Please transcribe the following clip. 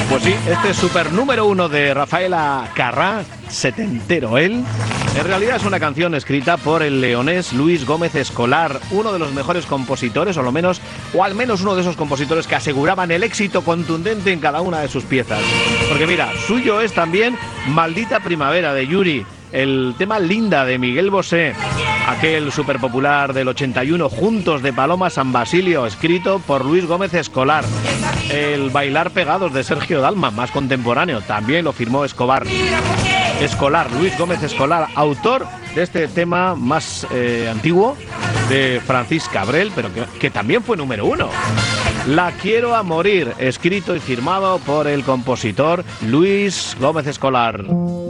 Pues sí, este super número 1 de Rafaela Carrà, setentero él, en realidad es una canción escrita por el leonés Luis Gómez Escolar, uno de los mejores compositores, o al menos uno de esos compositores que aseguraban el éxito contundente en cada una de sus piezas. Porque mira, suyo es también Maldita Primavera de Yuri, el tema Linda de Miguel Bosé, aquel súper popular del 81, Juntos de Paloma San Basilio, escrito por Luis Gómez Escolar, el Bailar Pegados de Sergio Dalma, más contemporáneo, también lo firmó Escolar, Luis Gómez Escolar, autor de este tema más antiguo de Francis Cabrel, pero que también fue número 1. La quiero a morir, escrito y firmado por el compositor Luis Gómez Escolar.